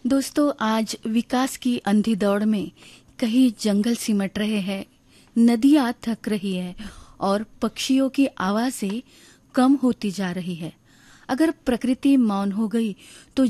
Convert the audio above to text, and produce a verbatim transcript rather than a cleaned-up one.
दोस्तों, आज विकास की अंधी दौड़ में कहीं जंगल सिमट रहे हैं, नदियां थक रही है और पक्षियों की आवाजें कम होती जा रही है। अगर प्रकृति मौन हो गई तो